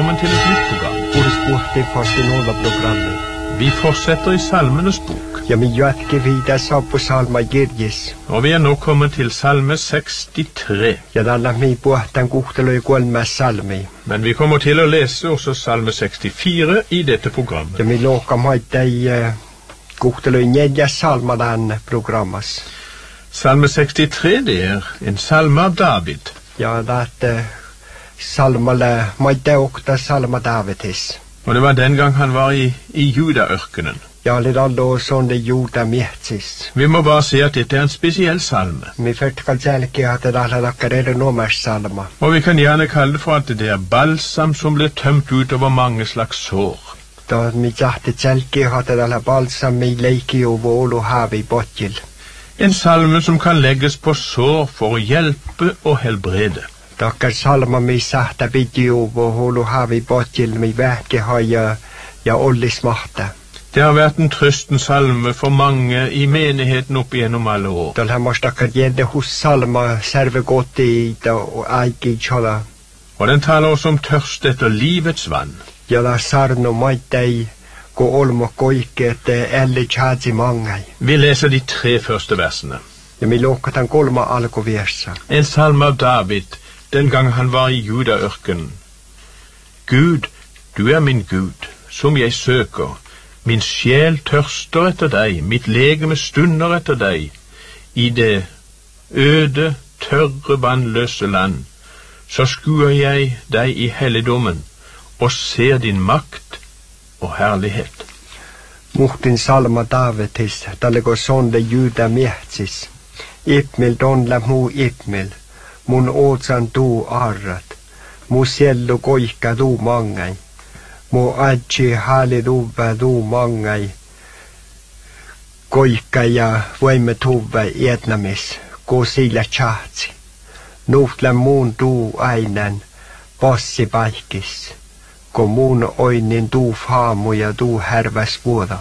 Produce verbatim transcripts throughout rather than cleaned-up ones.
velkommen til et nytt program. Hvor spurte først i noen av programmet. Vi fortsetter i Salmenes bok. Ja, men jeg ikke videre så på salma Girgis. Og vi er nå kommet til salme sekstifire. Ja, da la meg på den gode løy gå med salme. Men vi kommer til å lese også salme sekstifire i dette programmet. Ja, vi låker meg de gode løy nedja salma den programmet. Salme sekstifire, det er en salme av David. Ja, det er salma le, meg det okta salma Davidis. Og det var den gang han var i, i Juda-ørkenen. Ja, det er da sånn det Juda mjøtsis. Vi må bare si at dette er en spesiell salme. Vi først kan selge at det er akkurat noe mer salma. Og vi kan gjerne kalle det for at det er balsam som blir tømt ut over mange slags sår. Da vi sagt selge at det er balsam vi leker jo vål og hav i bottil. En salme som kan legges på sår for å hjelpe og helbrede. Dakker salma mi sagt at video og holo hav i bottil mi verke har jeg, jeg olje smarte. Det har vært en trøstens salme for mange i menigheten opp gjennom alle år. Da har man stakkar gjerne hos salma serve godt i det og eik i kjøla. Og den taler også om tørst etter livets vann. Ja, da sarno meg deg gå olm og goiket elle tjadzi mange. Vi leser de tre første versene. Ja, mi låker den golma alle gå versa. En salme av David, den gang han var i Juda-ørkenen. Gud, du er min Gud, som jeg søker. Min sjel tørster etter deg, mitt legeme stunder etter deg. I det øde, tørre, vannløse land, så skuer jeg deg i helligdommen, og ser din makt og herlighet. Muhtin salma Davidis, da legger sånn det Juda mjøtsis. Ipmil don la mu ipmil. Mun åtsan du arrat, mu siellu koika du mangai, mu adji hali duva du mangai, koika ja voimme tuva etnamis, ko sillä tjaatsi. Nuhtla muun du ainan, passi paikis, ko muun oinin du faamu ja du herväs vuoda.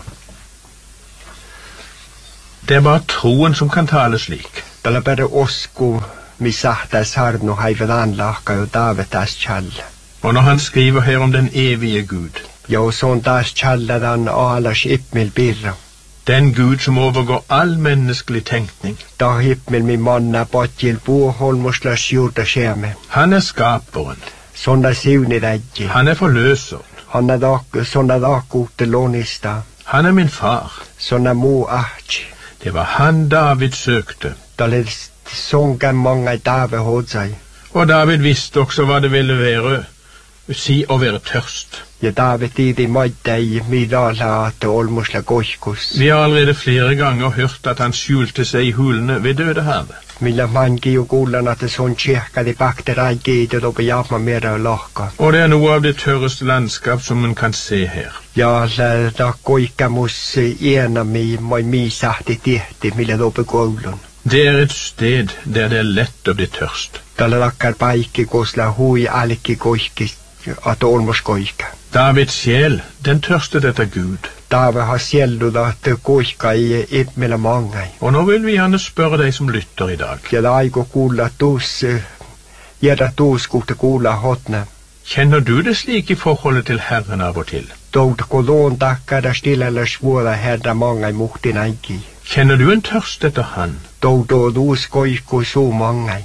Det er bare troen som kan tale slik. Det er bare osko, vi sahta sarno haivan anlaka jo Davidas kjall. Og når han skriver her om den evige Gud. Ja, og sånn das kjalladan alas ipmil birra. Den Gud som overgår all menneskelig tenkning. Da ipmil mi manna botjil boholmoslas jorda skjeme. Han er skaperen. Sånn da sivni reggi. Han er forløseren. Han er dak, sånn da dak ute lånista. Han er min far. Sånn da mo ahji. Det var han David søkte. Da lest sången mange David hod seg. Og David visste også hva det ville være, si å være tørst. Ja, David i de måtte i midala at olmosla goikos. Vi har allerede flere ganger hørt at han skjulte seg i hulene ved Dødehavet. Milla mangi og golan at det sånn kirka de bakte reigi i det og bejamma mer av laka. Og det er noe av det tørreste landskap som man kan se her. Ja, da goika mos ena mi, moi mi sagt i dette, milla da begålen. Det er et sted der det er lett å bli tørst. Da lakkar baike gosla hui aliki goiki at olmos goika. Davids sjel, den tørstet etter Gud. David har sjeldu da at goika i ipmila mange. Og nå vil vi gjerne spørre deg som lytter i dag. Ja, da eigo gula dus, gjerne dus gode gula hotne. Kjenner du det slik i forholdet til Herren av og til? Dog kolon dakkar da stille eller svåra herda mange i moktin eigi. Kjenner du en tørst etter han? Dog da dus goiko så mange.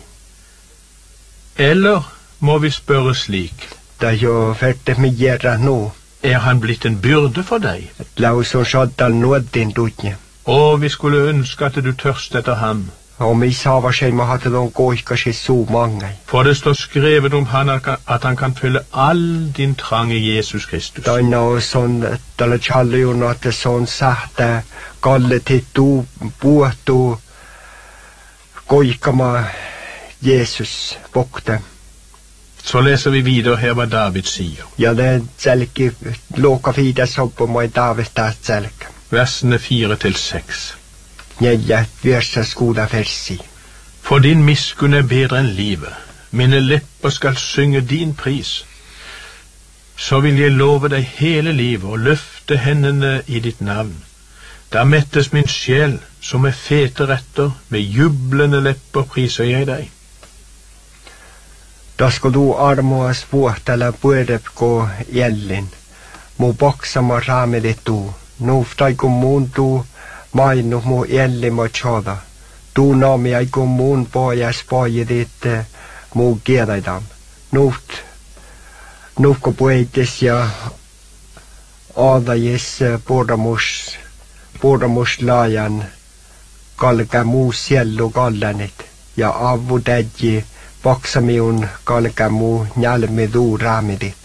Eller må vi spørre slik? Da jo ferte mi gjerne nå. Er han blitt en byrde for deg? Lau som sjoddal nådin dutje. Og vi skulle ønske at du tørst etter ham. Og mi sa hva skje med at de goika seg så mange. For det står skrevet om han at han kan fylle all din trang i Jesus Kristus. Da er noe sånn, da er kjalle jo noe at det sånn sagt, galle til du, båt og goika med Jesus bokte. Så leser vi videre her hva David sier. Ja, det er selke, låka fida så på meg David der selke. Versene fire til seks. Nja, versa skoda versi. For din miskunn er bedre enn livet. Mine lepper skal synge din pris. Så vil jeg love deg hele livet og løfte hendene i ditt navn. Da mettes min sjel som med fete retter, med jublende lepper priser jeg deg. Da skal du armoas vuohtella puedepko jällin. Mu boksama raamedit du. Nuftaiku muun du mainu mu jällima tjada. Du nami aiku muun pojas pojedit mu kiedaidan. Nuft, nufko puetis ja aadajis puuramus, puuramus laajan kalka muu siellu kallanit ja avu tädji paksamiun kalka muu njalmi du raamedit.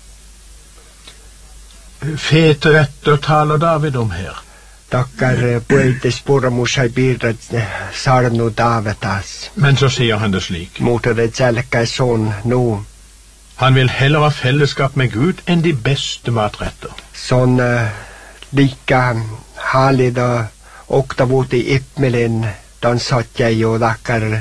Fete retter taler David om her. Takkar puetis puuramus ei piirret sarnu Davetas. Men så sier han det slik. Mutta det selkä son nu. Han vil heller ha fellesskap med Gud enn de beste matretter. Sånn uh, lika härlig da åkta bort i Ippmelen. Dan satt jeg og takkar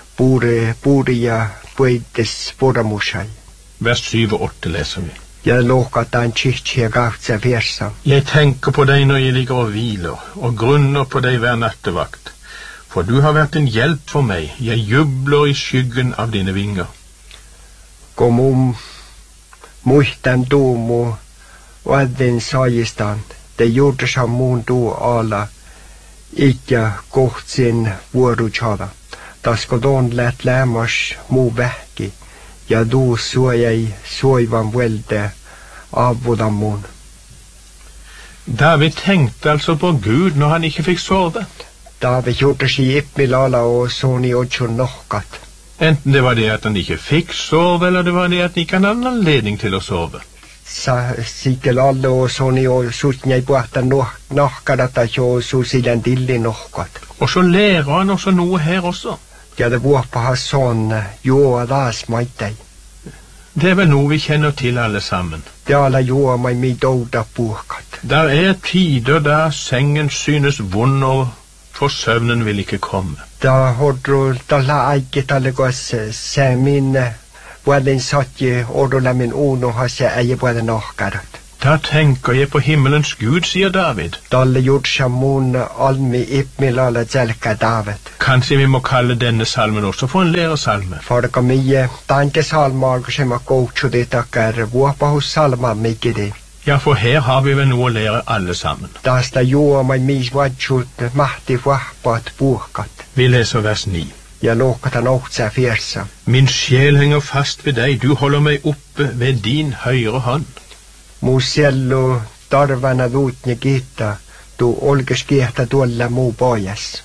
puuria puetis puuramusai. Vers syv og åtte leser vi. Jeg låkat den kyrkje gautse versa. Jeg tenker på deg når jeg ligger og hviler, og grunner på deg hver nattevakt. For du har vært en hjelp for meg, jeg jubler i skyggen av dine vinger. Kom om muistan tuumu vadin saajistan, te juurde sa muun tuu ala, ikja kohtsin vuorutjada. Tasko toon läht lämmas muu vähki, ja tuu suojai suoivan vuelde avudan muun. David tenkte altså på Gud når han ikke fikk sove. David gjorde sig Ippmilala og soni otsun nohkat. Enten det var det at han ikke fikk sove, eller det var det at han ikke hadde anledning til å sove. Sa sikel alle og soni og sutnjai puhta nohkadata jo susilen dilli nohkat. Og så lærer han også noe her også. Ja det vuoppa ha sånn joa das maitai. Det er vel noe vi kjenner til alle sammen. Jala joa mai mi douda puhkat. Der er tider da sengen synes vond og for søvnen vil ikke komme. Da hodru tala aike talle gosse se min vuoden satje odola min uno ha se eie vuoden nohkadat. Da tenker jeg på himmelens Gud, sier David. Dalle gjort shamun almi Ippmilala zelka David. Kanskje vi må kalle denne salmen også for en læresalme. Farka mie tanke salmar som er gochu det takkar vuopa hos salma mikidi. Ja, for her har vi vel noe å lære alle sammen. Tästä juo mai mis vatsut mahti vahpat puhkat. Vi leser vers ni. Ja lookatan ohtsa fiersa. Min sjel henger fast ved deg, du holder meg oppe ved din høyre hånd. Mu siellu tarvana duutne kiitta, tu olkes kiehtä tuolla muu pojas.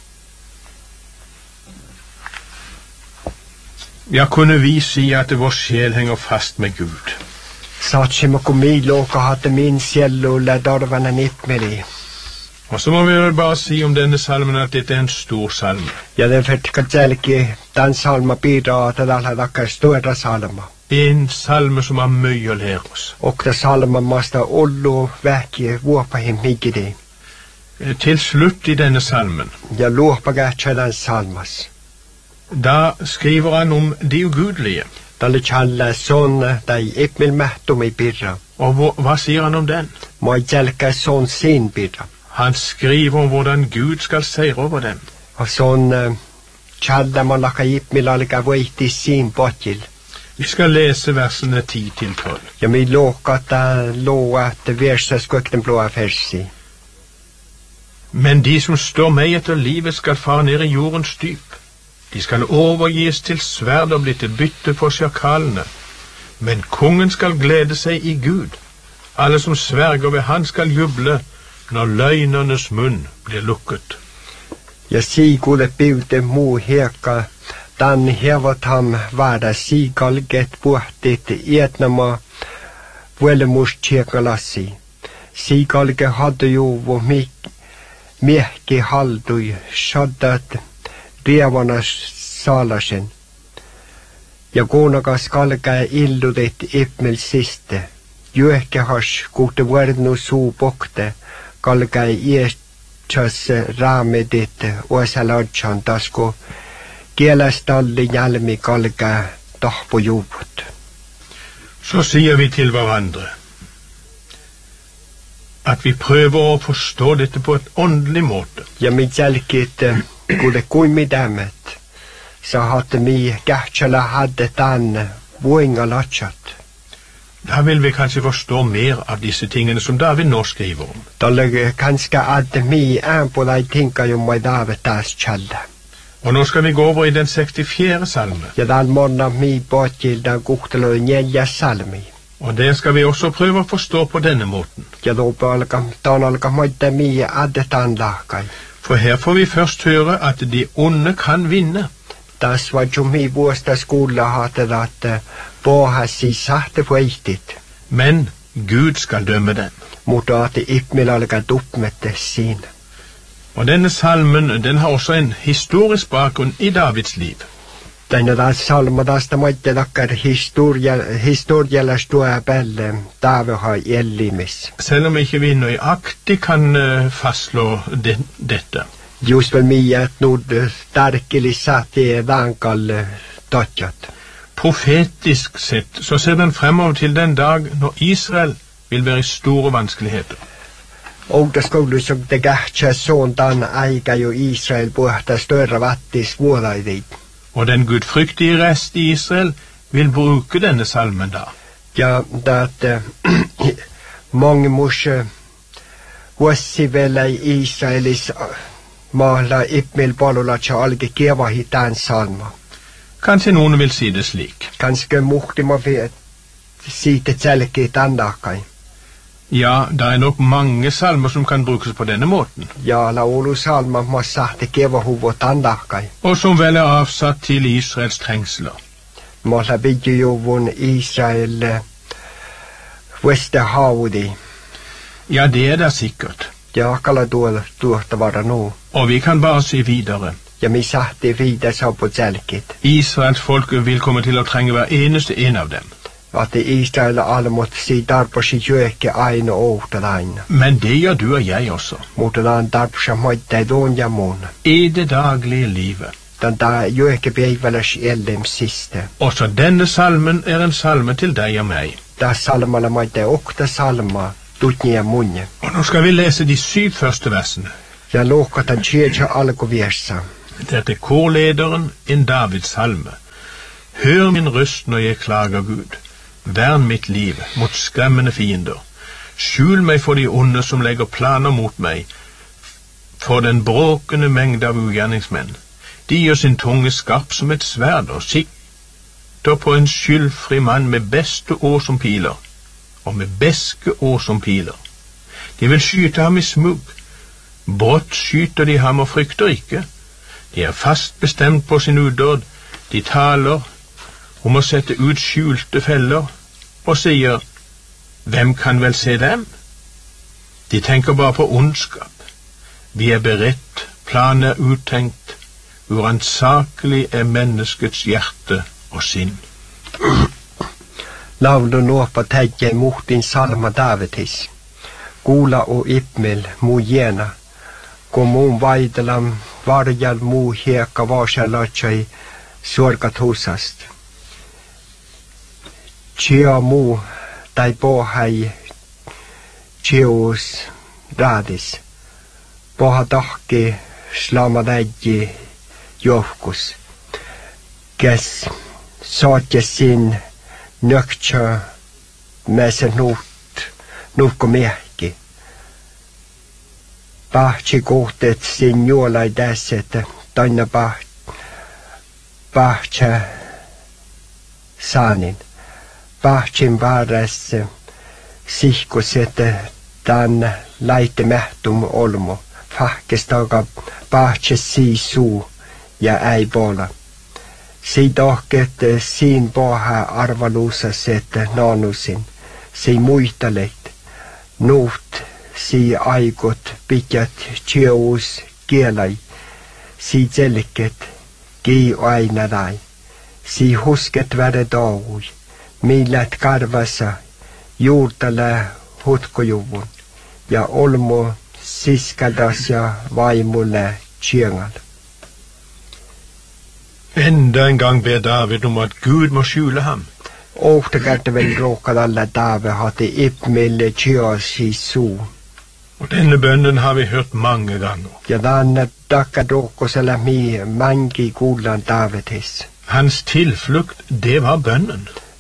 Ja, kunne vi si at vår sjel henger fast med Gud. Saatsimme kun mi looka hatte min siellulla tarvana Ippmeli. Og så må vi vel bare si om denne salmen at dette er en stor salme. Ja den fertkat jälki den salma bidrar att alla tackar stora salma. En salme som har mye å lære oss. Och det salma måste ollu väki vuopa him mikidi. Til slutt i denne salmen, Ja luopa gärtsa den salmas. da skriver han om de ugudelige. Dalle challa son dai Ippmel mähtum i pirra. Og hva, hva sier han om den? Moi jälkä son sin pirra. Han skriver om hvordan Gud skal seire over dem. Och son uh, challa man laka Ippmel alka voiti sin potjil. Vi skal lese versene ti til tolv. Ja mi lookata loa att versa skukten blåa fersi. Men de som står meg etter livet skal fare ned i jordens dyp. De skal overgis til sverd og bli til bytte for sjakalene. Men kongen skal glede seg i Gud. Alle som sverger ved han skal juble når løgnernes munn blir lukket. Ja siikulle piute muu hiekka, tan hevat ham vaada siikalget puhtit ietnama vuelemus tjekalassi. Siikalge hadde juvu mik miehki haldui shaddat rievana saalasen. Ja kuunakas kalkää illudit Ippmel siste. Juehkehas kuhte vuornu suu pokte, kalkää iestjas raamedit osaladjan tasko kielastalli jälmi kalkää tahpojuvut. Så sier vi til hverandre at vi prøver å forstå dette på et åndelig måte. Ja mit jälkit kuule kuin midämet. Sa hatte mi kähtsälä hadde tänne voinga latchat. Da vil vi kanskje forstå mer av disse tingene som David nå skriver om. Dalle kanskje at mi er på de tinga jo mai David das kjelde. Og nå skal vi gå over i den sekstifjerde salme. Ja, dal monna mi batil da guhtelo njelja salmi. Og det skal vi også prøve å forstå på denne måten. Ja, då balka tanalka moita mi adetan lakai. For her får vi først høre at de onde kan vinne. Das var jo mi vuosta skola hate at boha si sahte poitit. Men Gud skal dømme dem. Mutta at ipmilalka duppmette sin. Og denne salmen, den har også en historisk bakgrunn i Davids liv. Denne da salma tästä moitte takkar historia, historialla stua pelle David har ellimis. Selv om ikke vi nøyaktig kan uh, fastslå det, dette. Just vel mye at noe starkelig satt i vankal totjat. Profetisk sett så ser den fremover til den dag når Israel vil være i store vanskeligheter. Og det skulle som det gætja sånn dan eiga jo Israel båta større vattis våra i dit. Og den gudfryktige rest i Israel vil bruke denne salmen da. Ja, det at uh, mange morse vassi vela i Israelis mala ipmil palula tja alge keva hitan salma. Kanskje noen vil si det slik. Kanskje muhti ma vet si det selkit andakai. Ja, det er nok mange salmer som kan brukes på denne måten. Ja, la olu salma ma sahte keva huvot andakai. Og som vel er avsatt til Israels trengsler. Ma la bidju jo vun Israel uh, Vesterhavudi. Ja, det er det sikkert. Ja, kalla tuolta tuolta vara nu. Og vi kan bare se videre. Ja, mi sahte vidare så på selkit. Israels folk vil komme til å trenge hver eneste en av dem. At Israel alle måtte si darpa si jøke aina åta daina. Men det gjør du og jeg også. Mutta dan darpa sa moitta i donja mån. I det daglige livet. Dan da jøke beivalas ellem siste. Også denne salmen er en salme til deg og meg. Da salmala moitta okta salma, tutnia munje. Og nå skal vi lese de syv første versene. Ja, lokatan tjeja alko versa. Dette er korlederen, en Davids salme. Hør min røst når jeg klager Gud. Vern mitt liv mot skremmende fiender. Skjul meg for de onde som legger planer mot meg, for den bråkende mengde av ugjerningsmenn. De gjør sin tunge skarp som et sverd og sikter på en skyldfri mann med beste ord som piler, og med beske ord som piler. De vil skyte ham i smug. Brått skyter de ham og frykter ikke. De er fast bestemt på sin udåd. De taler om å sette ut skjulte feller, og sier, hvem kan vel se dem? De tenker bare på ondskap. Vi er beredt, planen er uttenkt, uransakelig er menneskets hjerte og sinn. Laulu nuopa täjjä muhtin salma Davidis. Kuula o ipmel muu jena, kun muun vaitelam varjal muu hiekka vaasalatsai suorkat husast. Chia muu tai pohai chius radis. Poha tahki slama täjji johkus. Kes saatja sin nöktja med se nuut, nuukko miehki. Pahtsi kohtet sin juolai tässet, taina paht, pahtsa saanin. Pahtsin vaarassa sihkuset tämän laite mähtum olmo, fahkestaga pahtsa siisuu ja äi pola. Siitä ohket siin poha arvaluusaset naanusin, si muistalet, nuut si aikot pitjat tjöus kielai, si selket ki aina dai, si husket väre taui, millät karvassa juurtale hutkojuvun ja olmo siskaldas ja vaimulle tjöngal. Enda en gang ber David om at Gud må skjule ham. Ohtakärte vel råkad alla David hade ipmille tjös i su. Og denne bønnen har vi hørt mange ganger. Ja danne takka råkosella mi mangi kuulan Davidis. Hans tilflukt, det var bønnen.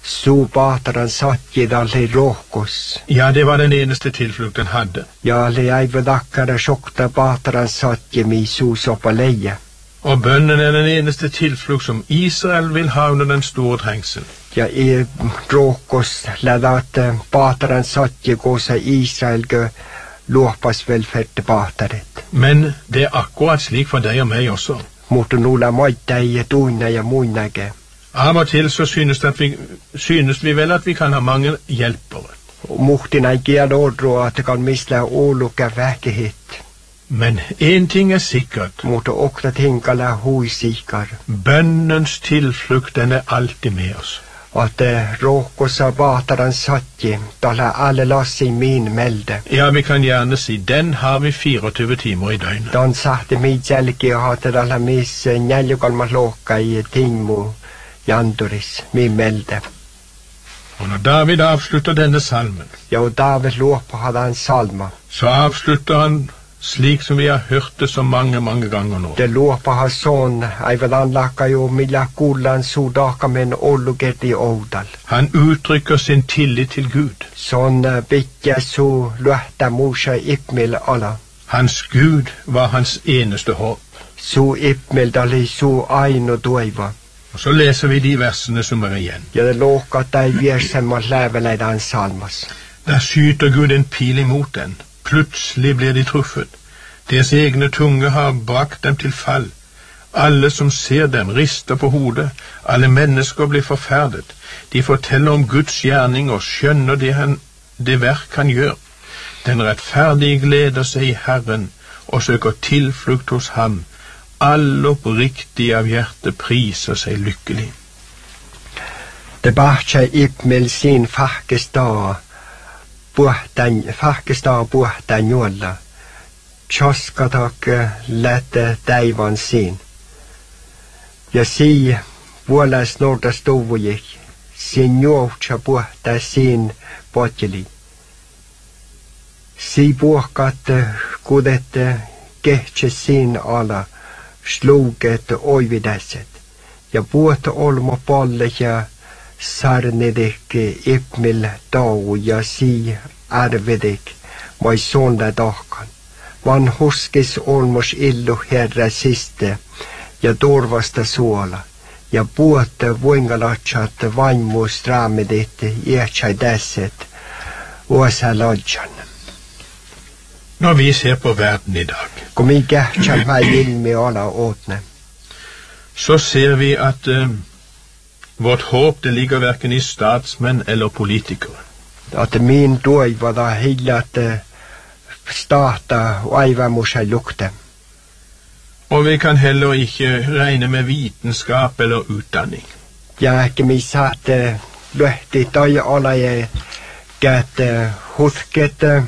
Så bateren satt i dalle råkos. Ja, det var den eneste tilflukt den hadde. Ja, le ei vedakkare sjokta bateren satt i mi sus oppa leie. Og bønnen er den eneste tilflukt som Israel vil ha under den store trengsel. Ja, i råkos led at bateren satt i gåsa Israel gø låpas velferd bateret. Men det er akkurat slik for deg og meg også. Måtte nola maita i et unna ja munnage. Av og til så synes, det at vi, synes vi vel at vi kan ha mange hjelpere. Og måtte nei gjerne ordro at det kan misle ålukka vekkehit. Men en ting er sikkert. Måtte okra tinga la hui sikar. Bønnens tilflukt, den er alltid med oss. At uh, råkosa bateren satt i, da la alle lass i min melde. Ja, vi kan gjerne si, den har vi fireogtyve timer i døgnet. Dan satte mi jelki og hadde da la mis uh, njeljugalma loka i tingmo jandoris, mi melde. Og når David avslutter denne salmen, ja, og David låpa hadde han salma, så avslutter han slik som vi har hørt det så mange, mange ganger nå. Det låpa har sånn, eivadan laka jo milla kullan så daka men olluget i Ådal. Han uttrykker sin tillit til Gud. Sånn uh, bittja så luhta morsa Ipmil alla. Hans Gud var hans eneste håp. Så Ipmil dali så ein og døiva. Og så leser vi de versene som er igjen. Ja, det låka at dei viersen må leveleida han salmas. Der skyter Gud en pil imot den. Plutselig blir de truffet. Deres egne tunge har brakt dem til fall. Alle som ser dem rister på hodet. Alle mennesker blir forferdet. De forteller om Guds gjerning og skjønner det, han, det verk han gjør. Den rettferdige gleder seg i Herren og søker tilflukt hos ham. Alle oppriktige av hjerte priser seg lykkelig. Det bakja Ipmil sin fakkestad, buhtan, fakkestad buhtan jolla. Tjoskatak lette deivan sin. Ja si, vuolas norda stovujik, sin jovtja buhta sin potjeli. Si buhkat kudet kehtse sin ala, sluget oividäset. Ja puhuta olmo polle ja sarnedik Ipmil tau ja si arvedik mai sonda tahkan. Van huskis olmos illu herra siste ja turvasta suola. Ja puhuta vuingalatsat vaimus raamedit iätsai tässet osa lodjan. Når vi ser på verden i dag, kun mi kähtsän vai ilmi ala åtne, så ser vi at uh, vårt håp det ligger hverken i statsmenn eller politikere. At min toiva da hillat uh, stata aivamusa lukte. Og vi kan heller ikke regne med vitenskap eller utdanning. Ja ekki mi saat uh, löhti toi ala ja gät uh, husket uh,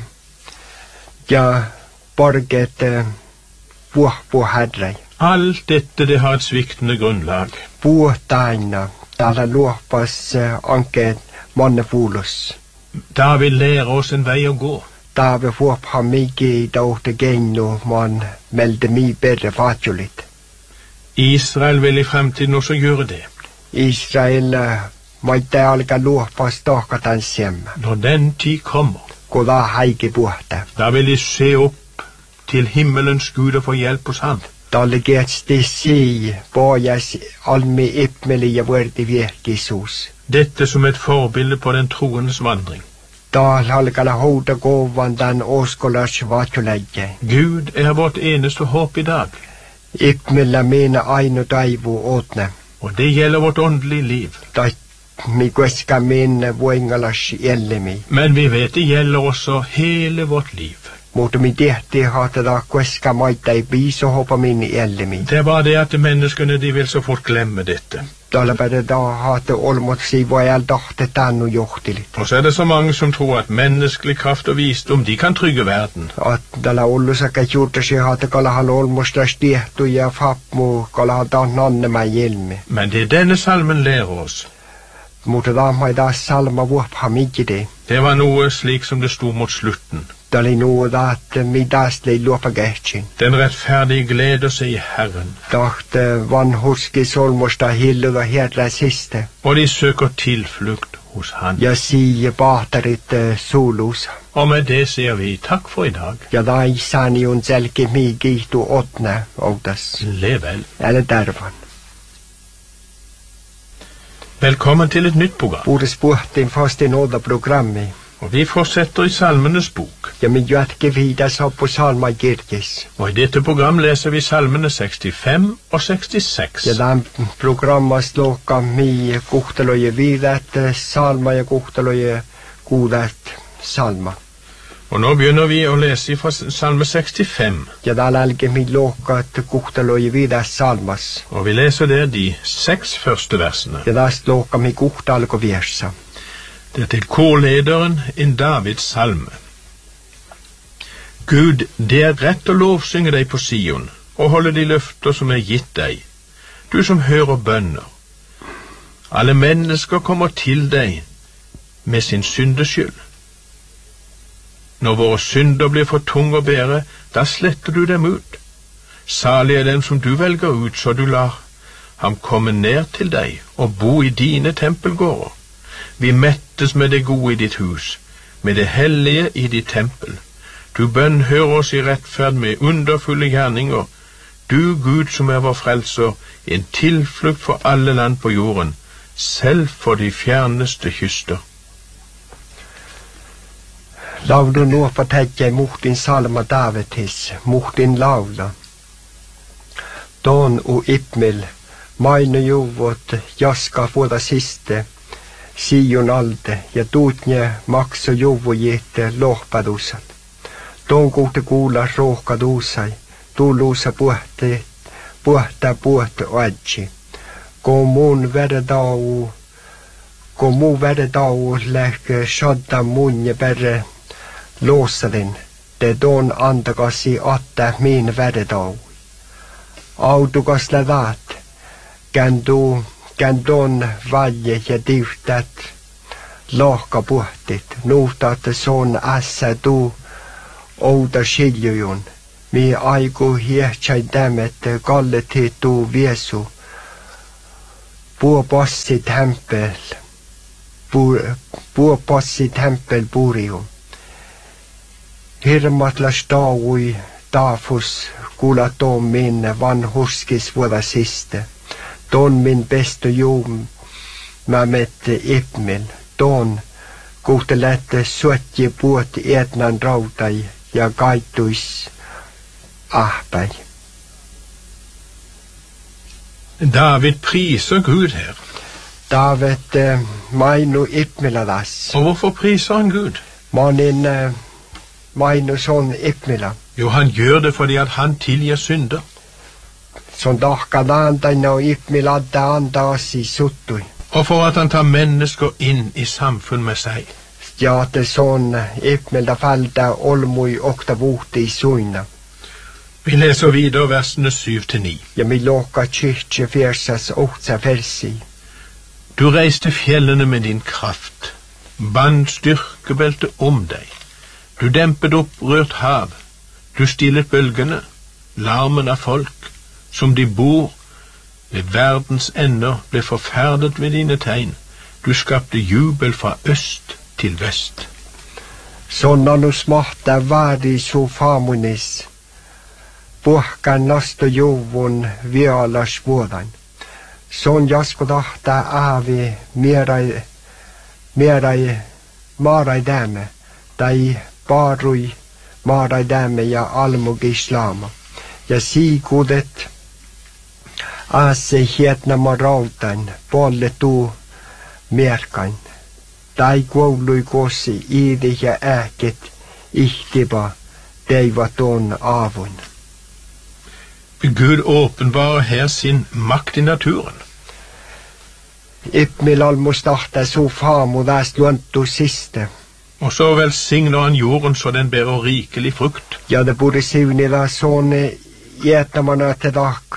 ja borget uh, vuohpu herrei. Alt dette det har et sviktende grunnlag. Puhtaina, täällä luopas uh, anke mannefulus. David lærer oss en vei å gå. David vuopha migi dauhte gennu, man melde mi berre fatjulit. Israel vil i fremtiden også gjøre det. Israel uh, maitte alka luopas tahkatan siemma. Når den tid kommer, kun da haike puhta. da vil de se opp til himmelens Gud og få hjelp hos ham. Dalle getsti si, bojas almi Ipmili ja vuorti viehkisus. Dette som et forbilde på den troendes vandring. Da halkala houda kovan dan oskolas vatjuläjä. Gud er vårt eneste håp i dag, Ipmillä mina ainu taivu åtne. og det gjelder vårt åndelige liv. Da mi kueska min vuingalas jellemi. Men vi vet det gjelder også hele vårt liv. Mutta mi tehti hata da kueska maita i biso hopa min jellemi. Det er bare det at menneskene de vil så fort glemme dette. Dalle bare da hata olmot si vuojal tahte tannu johtilit. Og så er det så mange som tror at menneskelig kraft og visdom de kan trygge verden. At dalla ollusaka juurtasi hata kala hal olmustas tiehtu ja fapmu kala hata nannema jelmi. Men det denne salmen lærer oss, Mutta da mai da salma vuopha mikide. det var noe slik som det sto mot slutten. Dali nu da at mi dasli luopa gehtsin. Den rettferdige gleder seg i Herren, Dacht van huski solmusta hillu da herra siste. og de søker tilflukt hos han. Ja sier baterit uh, solos. Og med det sier vi takk for i dag. Ja da isani on selke migit og åtne ådas. Level. Eller dervan. Velkommen til et nytt program. Borde spurt inn fast i nåda programmet. Og vi fortsetter i Salmenes bok. Ja, men jo ikke videre så på salma girkis. Og i dette program leser vi salmene sekstifem og sekstiseks. Ja, den programmet slåka mi kohteløye videt salma ja kohteløye godet salma. Og nå begynner vi å lese fra salme sekstifem. Ja, da lelge mi låkat kohteløye videt salmas. Og vi leser der de seks første versene. Ja, da slåka mi kohteløye versa. Det er til korlederen en Davids salme. Gud, det er rett å lovsynge deg på Sion, og holde de løfter som er gitt deg, du som hører bønner. Alle mennesker kommer til deg med sin syndeskyld. Når våre synder blir for tung å bære, da sletter du dem ut. Salig er den som du velger ut, så du lar ham komme ned til deg og bo i dine tempelgårder. Vi mettes med det gode i ditt hus, med det hellige i ditt tempel. Du bønnhører oss i rettferd med underfulle gjerninger. Du, Gud som er vår frelser, en tilflukt for alle land på jorden, selv for de fjerneste kyster. Lav du nå fortelle mot din salma Davids, mot din lavla. Don og Ipmil, maine jovot, jaska få det siste, Sion alde, ja tutnje makso jovo jete lohpadusat. Don kuute kuulla rohkadusai, tulluusa puhte, puhta puhte oadji. Ko mun verdau, ko mu verdau lähke shadda munje perre loosadin, te don antakasi atta min verdau. Autukas lävat, kändu Kän don vaje ja tiuhtat lohka puhtit, nuhtat son ässä tuu outa siljujun. Mi aiku hiehtsai tämet kalleti tuu viesu. Puo passit hämpel, puo passit hämpel puriu. Hirmatlas taui taafus kuula toon minne vanhuskis vuoda siste. Don min bästa jom mä mette Ipmil. Don kuhte lätte suotje puot etnan rautai ja kaittuis ahpäi. David priser Gud her. David eh, mainu Ipmiladas. Og hvorfor priser han Gud? Manin eh, mainu son Ipmila. Jo, han gjør det fordi at han tilgir synder. Som dahka antaina og Ipmil adda andasi suttui. Og for at han tar mennesker inn i samfunn med seg. Ja, det sånn Ipmil da falda olmui okta vuhti i suina. Vi leser videre versene syv til ni. Ja, mi loka kyrkje fersas ohtsa versi. Du reiste fjellene med din kraft, band styrkebelte om deg. Du dempet opprørt hav, du stillet bølgene, larmen av folk, som de bor ved verdens ender, ble forferdet ved dine tegn. Du skapte jubel fra øst til vest. Sånna nu smarta vadi så famunis, puhkan nasto juvun vialas vuodan. Sån jasko tahta aavi mierai, mierai maarai däme, tai paarui maarai däme ja almugi islama. Ja siikudet Ase hietna ma rautan, polle tuu merkan. Tai koului kossi iidi ja ääket, ihtiba, teiva ton avun. Gud åpenbarer her sin makt i naturen. Ipmil almustahta så famu väst luontu siste. Og så velsigner han jorden så den bærer rikelig frukt. Ja, det borde siunila sånne jättämana te dak.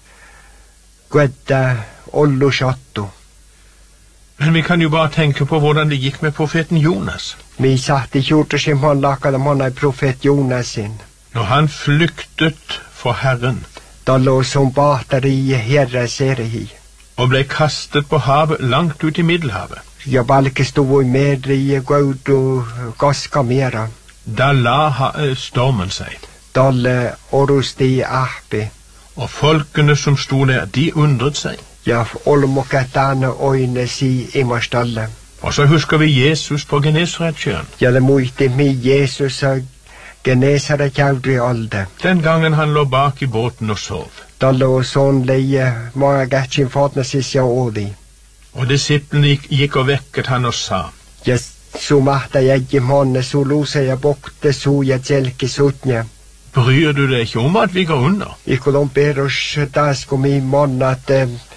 Gudda ollu shattu. Men vi kan jo bare tenke på hvordan det gikk med profeten Jonas. Mi sahti kjortusim han lakada manna profet Jonasin. Når han flyktet for Herren. Da lå som bahteri herre serihi. Og ble kastet på havet langt ut i Middelhavet. Ja valkistui voi meri ja gaudu koska mera. Da la ha, stormen seg. Dalle orusti ahpi. Og folkene som stod der, de undret seg. Ja olmokatane oine si imastalle. Og så husker vi Jesus på Genesaretsjøen. Ja le muisti mi Jesus og Genesaret jaudri alde. Den gangen han lå bak i båten og sov. Dalle og sånn leie mange gatsin fatna sisja odi. Og disiplene gikk, gikk og vekket han og sa, Ja su mahta jäggi monne su lusa ja bokte su ja tjelki sutnja. bryr du deg ikke om at vi går under? Ikolon perus tasko mi monna at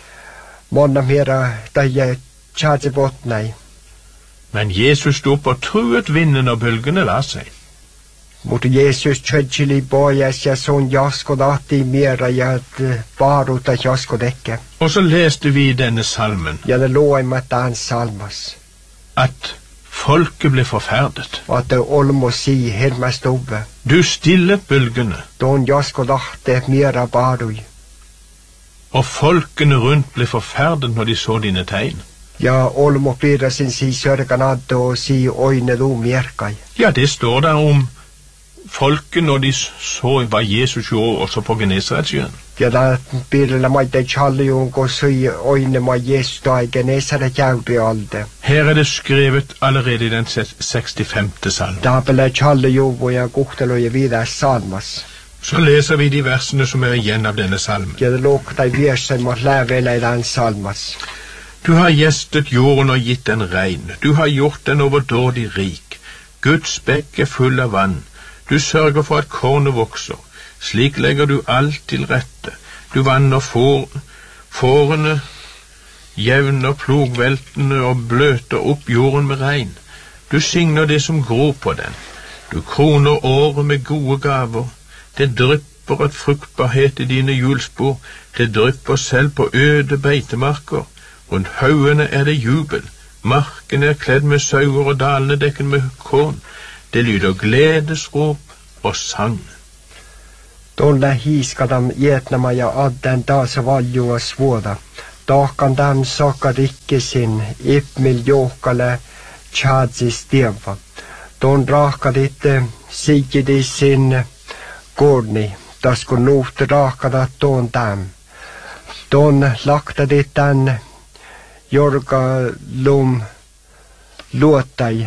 monna mera taja tjadze botnai. Men Jesus sto opp og truet vinden og bølgene la seg. Mutta Jesus tjödsili bojas ja son jasko dati mera ja baruta jasko dekke. Og så leste vi i denne salmen Ja det låi matan salmas. at folket ble forferdet. At det olmo si herma stove. Du stillet bølgene, Don jasko dati mera barui. og folkene rundt ble forferdet når de så dine tegn. Ja olmo pira sin si sörganaddo og si oine du merkai. Ja, det står der om folket når de så hva Jesus gjorde også på Genesaretsjøen. Ja da pira maite challiun ko si oine ma Jesus da Genesaret jaudri alde. Her er det skrevet allerede i den sekstifemte salmen. Da bele challiun hvor jeg guhtelo ja videre salmas. Så leser vi de versene som er igjen av denne salmen. Ja det lukta i versen mot lævela i den salmas. Du har gjestet jorden og gitt den regn. Du har gjort den overdådig rik. Guds bekk er full av vann. Du sørger for at kornet vokser. Slik legger du alt til rette. Du vanner får, fårene, jevner plogveltene og bløter opp jorden med regn. Du signer det som gror på den. Du kroner året med gode gaver. Det drypper et fruktbarhet i dine hjulspor. Det drypper selv på øde beitemarker. Rundt haugene er det jubel. Marken er kledd med sauer og dalene dekket med korn. Det lyder gledesrop og sang. Tolle hiiskadam jätnämä ja adden taas valjua suoda. Tahkan tämän saka rikkisin ipmil johkale tjadsis tieva. Ton rahkadit sikidisin korni, tas kun nuhti rahkadat ton täm. Ton laktadit tän jorga lum luottai.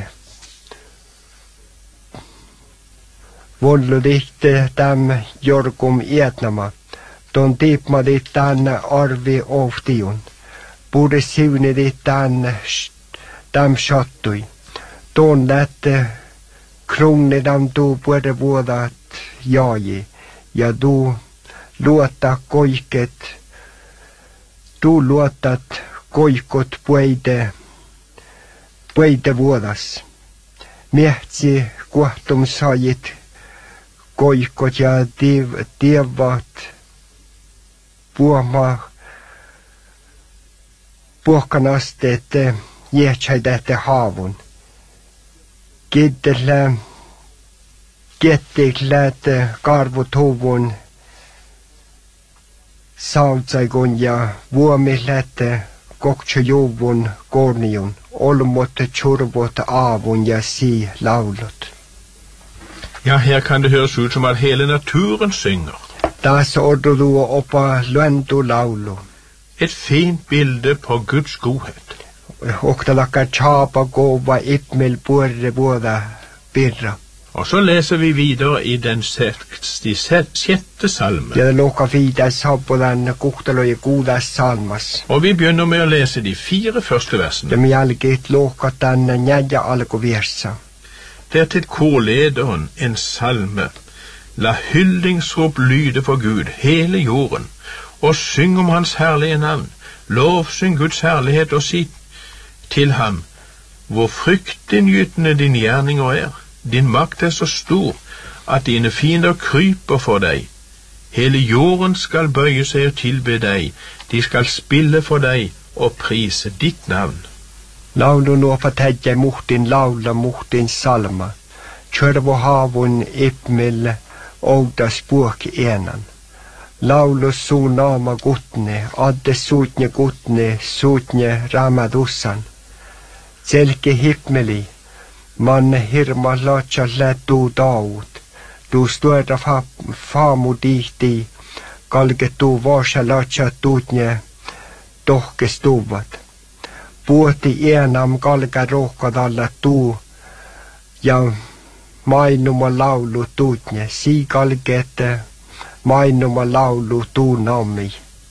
Volludihte täm jorgum ietnama. Ton tiipmadit tän arvi oftiun. Puris siunidit tän täm sattui. Ton lätte kronidam tuu puede vuodat jaaji. Ja tuu luotta koiket. Tuu luottat koikot puide, puide vuodas. Miehtsi kuahtum saajit koikot ja tievat puhma puhkanasteet jäätsäidätte haavun. Kittellä kettikläät karvut huvun sautsaikun ja vuomilläät koktsujuvun korniun. Olmot tjurvot avun ja si laulut. Ja, her kan det høres ut som at hele naturen synger. Das ordu oppa luentu laulu. Et fint bilde på Guds godhet. Oktalakka chapa gova ipmel purre vuoda birra. Og så leser vi videre i den sekstisjette salme. Ja loka vida sabbodan kuhtalo ja kuudas salmas. Og vi begynner med å lese de fire første versene. Ja mi algit loka tänne njaja alku virsa. Der til korlederen en salme. La hyllingsrop lyde for Gud, hele jorden, og syng om hans herlige navn. Lovsyng Guds herlighet og si til ham, hvor fryktinngytende din gjerninger er. Din makt er så stor at dine fiender kryper for deg. Hele jorden skal bøye seg og tilbe deg. De skal spille for deg og prise ditt navn. Laulu nuo patäjä muhtin laula muhtin salma. Tjörvo havun ipmil oudas puok enan. Laulu suu naama gutne, adde suutne gutne, suutne ramadussan. Selke himmeli, man hirma latsa lätu taut. Du stueda fa faamu tihti, kalke tuu vaasa latsa tuutne tohkes tuuvat. Puhti enam kalke rohkad alla tuu ja mainuma laulu tuutne, sii kalke ette mainuma laulu tuu nammi.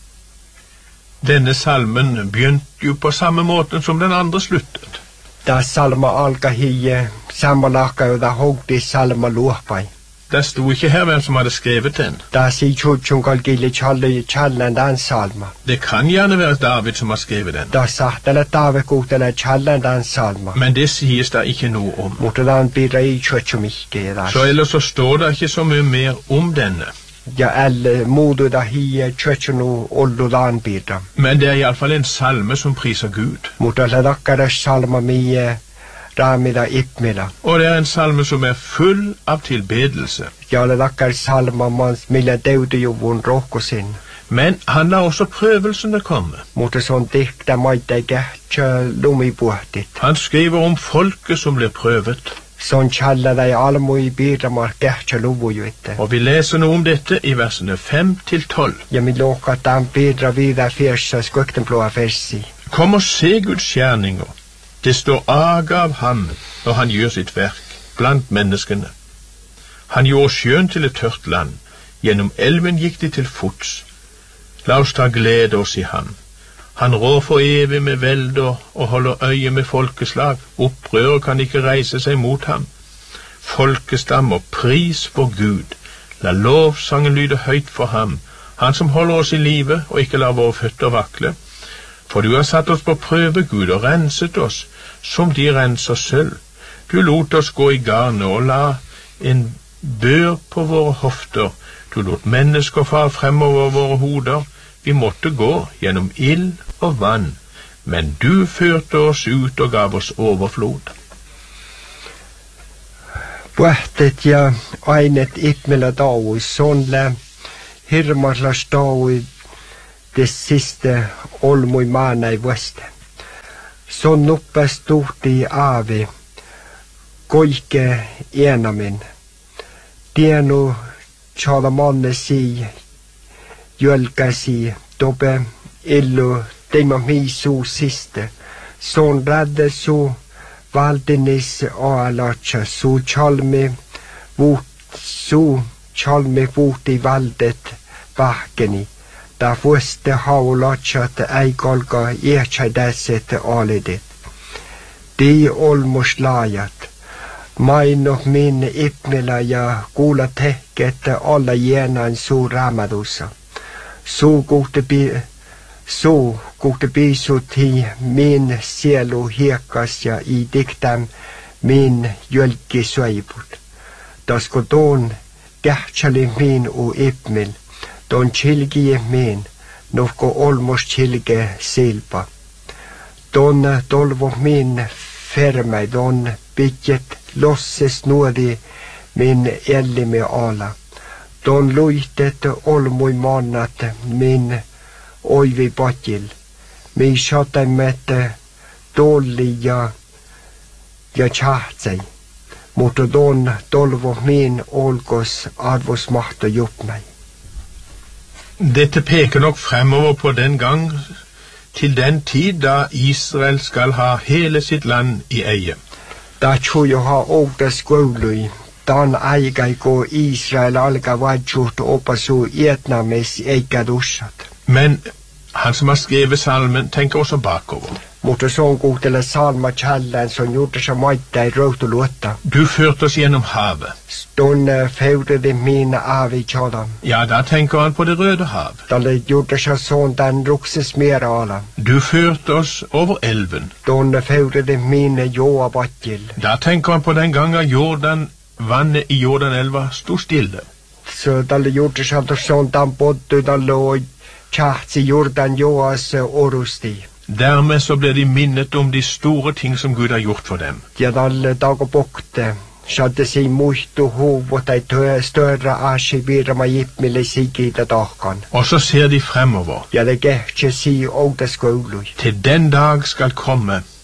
Denne salmen begynte jo på samme måten som den andre sluttet. Da salma alka hie, samma laka jo da hogdi salma luopai. Det sto ikke her hvem som hadde skrevet den. Da si tjutjun kalgili challe challen dan salma. Det kan gjerne være David som har skrevet den. Da sahtele David gutele challen dan salma. Men det sies da ikke noe om. Mutta dan bidra i tjutjum ikke da. Så ellers så står det ikke så mye mer om denne. Ja, alle modu da hie tjutjunu ollu dan bidra. Men det er i alle fall en salme som priser Gud. Mutta le dakkare salma mie ramida ipmila. Og det er en salme som er full av tilbedelse. Ja, le dakkare salma mans mille deudejuvun rohkosin. Men han lar også prøvelsene komme. Mutta sånn dikta maita gætja lumipuhtit. Han skriver om folket som blir prøvet. Sånn tjalla dei almui bidramar gætja luvujuitte. Og vi leser noe om dette i versene fem til tolv. Ja, mi loka at han bidra vidar fyrsa skuktenblåa fersi. Kom og se Guds gjerninger. Det står aga av ham når han gjør sitt verk blant menneskene. Han gjorde sjøen til et tørt land. Gjennom elven gikk de til fots. La oss ta glede oss i ham. Han rår for evig med velder og holder øye med folkeslag. Opprører kan ikke reise seg mot ham. Folkestammer, pris for Gud. La lovsangen lyde høyt for ham. Han som holder oss i live og ikke lar våre føtter vakle. For du har satt oss på prøve, Gud, og renset oss, som de renser sølv. Du lot oss gå i garnet og la en bør på våre hofter. Du lot mennesker fare fremover våre hoder. Vi måtte gå gjennom ild og vann, men du førte oss ut og gav oss overflod. Puhtet ja ainet ipmela daui, sonle hirmarlas daui det siste olmui maana i vueste. Son uppe stort i avi, koike enamin. Tienu tjala manne si, jölkäsi, tope illu teima misu siste. Son radde su valdinis oalatsa, su chalmi vut, su chalmi vuti valdet bahkeni. Da vuoste haulatsat ei kolka iätsädäset alidit. Di olmus laajat. Maino min ipmila ja kuula tehket alla jänan suu raamadussa. Suu kuhte bi suu kuhte biisut hi min sielu hiekas ja i diktam min jölki söiput. Tasko tuon kähtsali min u ipmil. Don chilgie min, nufko olmos chilge silpa. Don tolvo min fermai, don pitjet losses nuodi min ellimi ala. Don luitet olmui mannat min oivi patil. Mi sataimet tolli ja, ja tjahtsei. Mutta don tolvo min olkos arvos mahto jupmai. Dette peker nok fremover på den gang, til den tid da Israel skal ha hele sitt land i eie. Da tror jeg ha åkta skålui, dan eiga gå Israel alga vajut oppa så etnames eiga dussat. Men han som har skrevet salmen tenker også bakover. Mutta sån kuhtele salma challan som gjorde seg maita i røyt og luotta. Du førte oss gjennom havet. Stående feudede mine av i tjadam. Ja, da tenker han på det røde hav. Da det gjorde seg sånn den rukses mer ala. Du førte oss over elven. Stående feudede mine joa battil. Da tenker han på den gangen Jordan, vannet i Jordanelva stod stille. Så da det gjorde seg sånn den bodde da lå tjaht i Jordan joas orusti. Dermed så ble de minnet om de store ting som Gud har gjort for dem. Ja, dalle dager bokte, skjadde seg mot og hoved ei større asje videre med gippmille sigida dagen. Og så ser de fremover. Ja, det gikk ikke si og det skålui. Til den dag skal komme.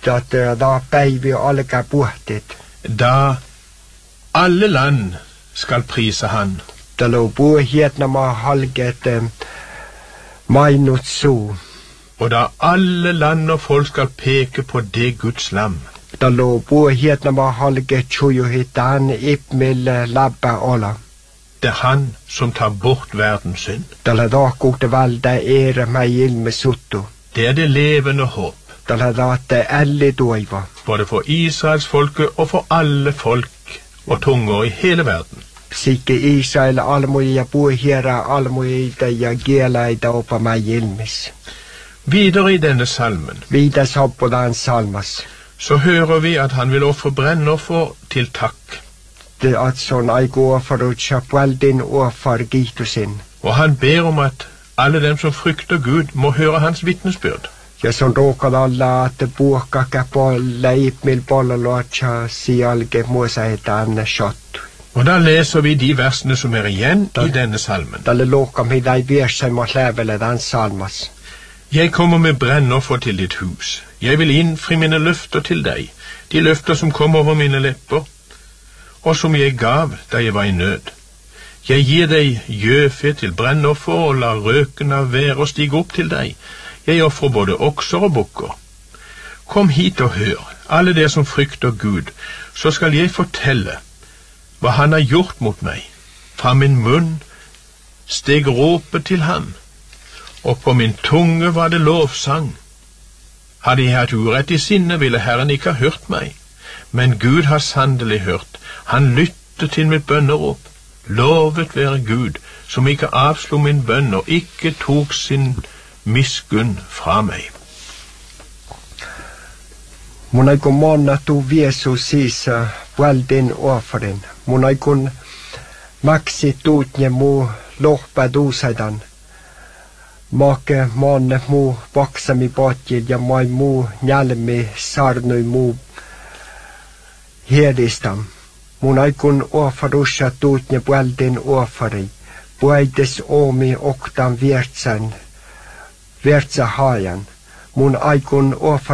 att da päivi alkaa puhtit. Da alle land skal prise han, Da lå puhietna ma halget eh, mainut su. og da alle land og folk skal peke på det Guds lam. Da lå puhietna ma halget tjujuhitan ipmil labba ola. Det er han som tar bort verdens synd. Da la da kokte valda ere mai ilme suttu. Det er det levende håp, Da la da te alle doiva. både for Israels folke og for alle folk og tunger i hele verden. Sikke Israel almuja puhiera almuja ja gielaida opa mai ilmis. Videre i denne salmen Vidas hoppudan salmas. så hører vi at han vil ofre brennoffer til takk, Det at sånn ei gå for å kjappveldin og for gitusin. og han ber om at alle dem som frykter Gud må høre hans vitnesbyrd. Ja sånn råkad alla at buokka käpo leipmil polloloatsa sialge muosahitaan shot. Og da leser vi de versene som er igjen i denne salmen. Tälle luokam hidai viersen ma lävele dan salmas. Jeg kommer med brennoffer til ditt hus. Jeg vil innfri mine løfter til deg, de løfter som kom over mine lepper, og som jeg gav da jeg var i nød. Jeg gir deg gjøfe til brennoffer og lar røken av været stige opp til deg. Jeg offrer både okser og bukker. Kom hit og hør, alle dere som frykter Gud, så skal jeg fortelle hva han har gjort mot meg. Fra min munn steg råpet til ham, og på min tunge var det lovsang. Hadde jeg hatt urett i sinne, ville Herren ikke ha hørt meg. Men Gud har sannelig hørt. Han lyttet til mitt bønnerop. Lovet være Gud, som ikke avslo min bønn og ikke tok sin miskunn fra meg. Mun ei kun monna tuu viesu siis väldin offrin. Mun ei kun maksi tuutnje mu lohpä duusaidan. Make manne mu vaksami potjil ja mai mu njälmi sarnui mu hiedistam. Mun ei kun offarussa tuutnje väldin offari. Puaites omi oktan viertsan, viertsa haajan. Mun ei kun